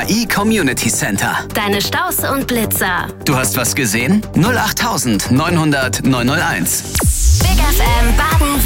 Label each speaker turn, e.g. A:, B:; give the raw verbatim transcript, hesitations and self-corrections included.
A: K I Community Center.
B: Deine Staus und Blitzer.
A: Du hast was gesehen? null acht neunhundert neunhundert neunhunderteins.
B: Big F M Baden